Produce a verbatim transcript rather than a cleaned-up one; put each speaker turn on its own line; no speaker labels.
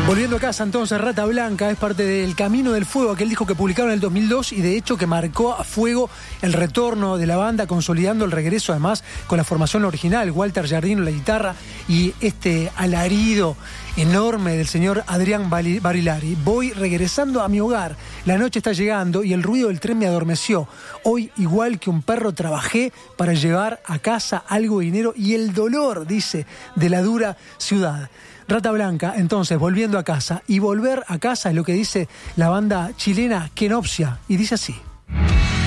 Volviendo a casa, entonces, Rata Blanca es parte del Camino del Fuego, aquel disco que publicaron en el dos mil dos y de hecho que marcó a fuego el retorno de la banda, consolidando el regreso además con la formación original, Walter Giardino en la guitarra y este alarido enorme del señor Adrián Barilari. Voy regresando a mi hogar, la noche está llegando y el ruido del tren me adormeció. Hoy, igual que un perro, trabajé para llevar a casa algo de dinero y el dolor, dice, de la dura ciudad. Rata Blanca, entonces, volviendo a casa. Y volver a casa es lo que dice la banda chilena Kenopsia. Y dice así.